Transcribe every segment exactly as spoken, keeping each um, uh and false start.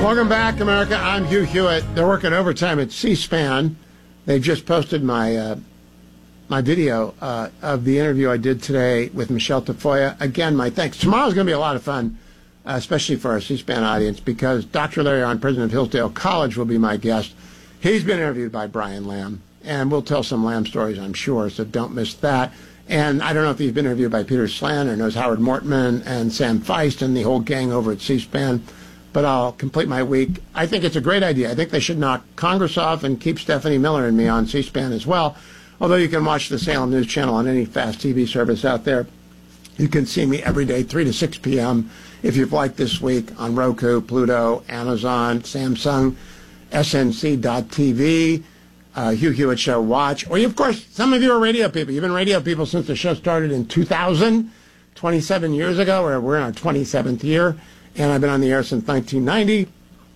Welcome back, America. I'm Hugh Hewitt. They're working overtime at C-SPAN. They've just posted my uh, my video uh, of the interview I did today with Michelle Tafoya. Again, my thanks. Tomorrow's going to be a lot of fun, uh, especially for our C-SPAN audience, because Doctor Larry Arnn, president of Hillsdale College, will be my guest. He's been interviewed by Brian Lamb, and we'll tell some Lamb stories, I'm sure, so don't miss that. And I don't know if he's been interviewed by Peter Slan or knows Howard Mortman and Sam Feist and the whole gang over at C-SPAN, but I'll complete my week. I think it's a great idea. I think they should knock Congress off and keep Stephanie Miller and me on C-SPAN as well, although you can watch the Salem News Channel on any fast T V service out there. You can see me every day, three to six p.m. if you've liked this week on Roku, Pluto, Amazon, Samsung, S N C dot T V, uh, Hugh Hewitt Show Watch. Or, you, of course, some of you are radio people. You've been radio people since the show started in two thousand, twenty-seven years ago, or we're in our twenty-seventh year. And I've been on the air since nineteen ninety,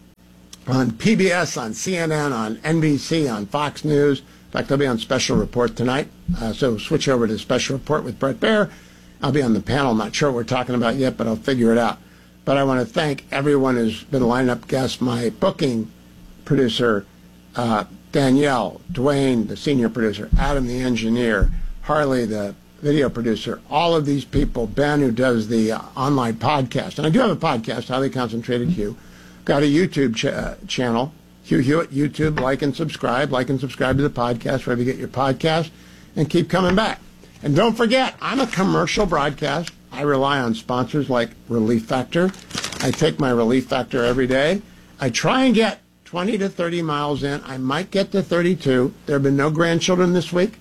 on P B S, on C N N, on N B C, on Fox News. In fact, I'll be on Special Report tonight. Uh, so switch over to Special Report with Brett Baer. I'll be on the panel. I'm not sure what we're talking about yet, but I'll figure it out. But I want to thank everyone who's been lining up guests. My booking producer, uh, Danielle, Dwayne, the senior producer, Adam, the engineer, Harley, the video producer, all of these people, Ben, who does the uh, online podcast. And I do have a podcast, Highly Concentrated Hugh. Got a YouTube ch- uh, channel, Hugh Hewitt, YouTube. Like and subscribe. Like and subscribe to the podcast wherever you get your podcast. And keep coming back. And don't forget, I'm a commercial broadcast. I rely on sponsors like Relief Factor. I take my Relief Factor every day. I try and get twenty to thirty miles in. I might get to thirty-two. There have been no grandchildren this week.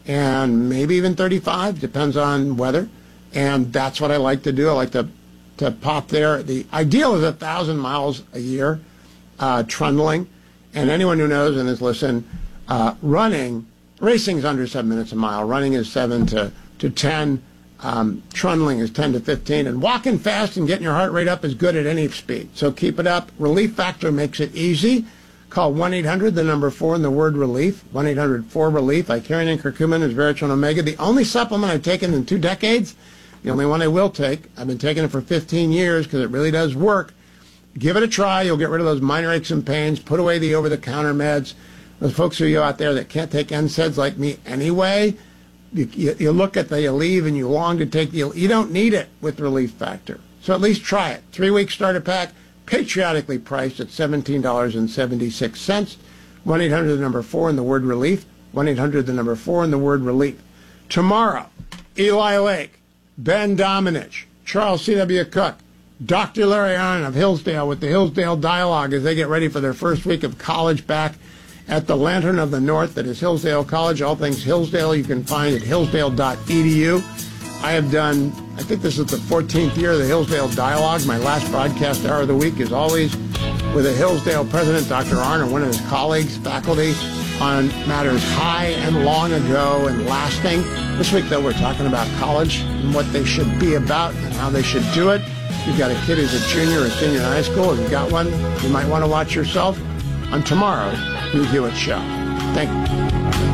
And maybe even thirty-five, depends on weather. And that's what I like to do. I like to to pop there. The ideal is one thousand miles a year, uh, trundling. And anyone who knows and has listened, uh, running, racing is under seven minutes a mile. Running is seven to, to ten. Um, trundling is ten to fifteen. And walking fast and getting your heart rate up is good at any speed. So keep it up. Relief Factor makes it easy. Call one eight hundred, the number four, and the word relief, one eight hundred four relief. Icarian curcumin is Veritone Omega, the only supplement I've taken in two decades, the only one I will take. I've been taking it for fifteen years because it really does work. Give it a try. You'll get rid of those minor aches and pains. Put away the over-the-counter meds. Those folks who are out there that can't take N SAIDs like me anyway, you, you, you look at the you leave and you long to take the, you don't need it with Relief Factor. So at least try it. Three-week starter pack. Patriotically priced at seventeen dollars and seventy-six cents. one eight hundred, the number four, and the word relief. one eight hundred, the number four, and the word relief. Tomorrow, Eli Lake, Ben Domenech, Charles C W. Cook, Doctor Larry Arnn of Hillsdale with the Hillsdale Dialogue as they get ready for their first week of college back at the Lantern of the North that is Hillsdale College. All things Hillsdale you can find at hillsdale dot e d u. I have done, I think this is the fourteenth year of the Hillsdale Dialogue. My last broadcast hour of the week is always with a Hillsdale president, Doctor Arnn, and one of his colleagues, faculty, on matters high and long ago and lasting. This week, though, we're talking about college and what they should be about and how they should do it. If you've got a kid who's a junior or senior in high school, if you've got one, you might want to watch yourself on tomorrow's Hugh Hewitt Show. Thank you.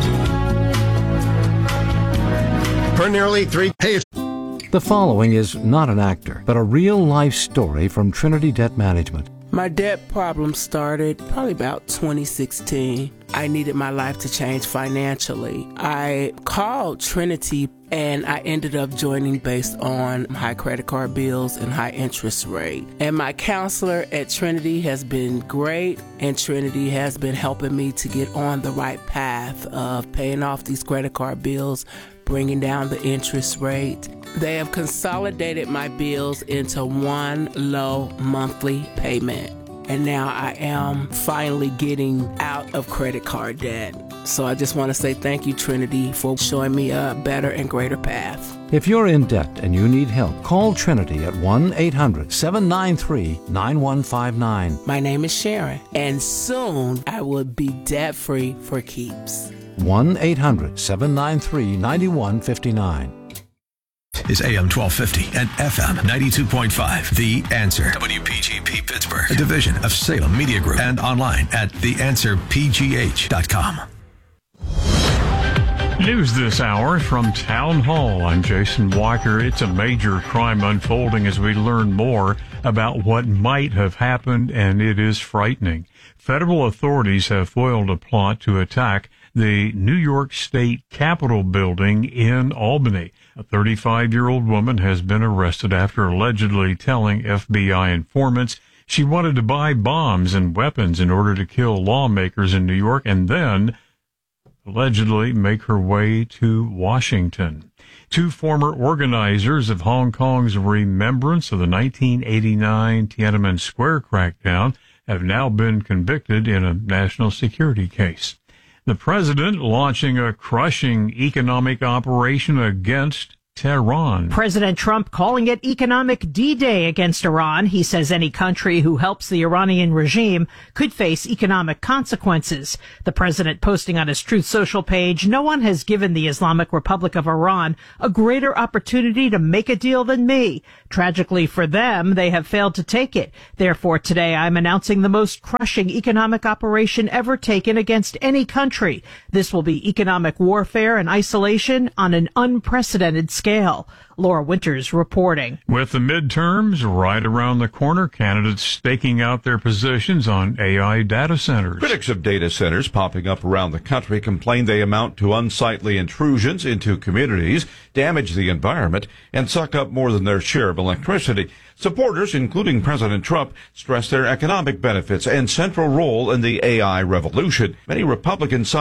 For nearly three days. The following is not an actor, but a real-life story from Trinity Debt Management. My debt problem started probably about twenty sixteen. I needed my life to change financially. I called Trinity and I ended up joining based on high credit card bills and high interest rate. And my counselor at Trinity has been great, and Trinity has been helping me to get on the right path of paying off these credit card bills, bringing down the interest rate. They have consolidated my bills into one low monthly payment. And now I am finally getting out of credit card debt. So I just want to say thank you, Trinity, for showing me a better and greater path. If you're in debt and you need help, call Trinity at one eight hundred seven nine three nine one five nine. My name is Sharon, and soon I will be debt-free for keeps. one eight hundred seven nine three nine one five nine. Is A M twelve fifty and F M ninety-two point five. The Answer. W P G P Pittsburgh, a division of Salem Media Group, and online at the answer p g h dot com. News this hour from Town Hall. I'm Jason Walker. It's a major crime unfolding as we learn more about what might have happened, and it is frightening. Federal authorities have foiled a plot to attack the New York State Capitol building in Albany. A thirty-five-year-old woman has been arrested after allegedly telling F B I informants she wanted to buy bombs and weapons in order to kill lawmakers in New York and then allegedly make her way to Washington. Two former organizers of Hong Kong's remembrance of the nineteen eighty-nine Tiananmen Square crackdown have now been convicted in a national security case. The president launching a crushing economic operation against Tehran. President Trump calling it economic D-Day against Iran. He says any country who helps the Iranian regime could face economic consequences. The president posting on his Truth Social page, "No one has given the Islamic Republic of Iran a greater opportunity to make a deal than me. Tragically for them, they have failed to take it. Therefore, today I'm announcing the most crushing economic operation ever taken against any country. This will be economic warfare and isolation on an unprecedented scale." Scale. Laura Winters reporting. With the midterms right around the corner, candidates staking out their positions on A I data centers. Critics of data centers popping up around the country complain they amount to unsightly intrusions into communities, damage the environment, and suck up more than their share of electricity. Supporters, including President Trump, stress their economic benefits and central role in the A I revolution. Many Republicans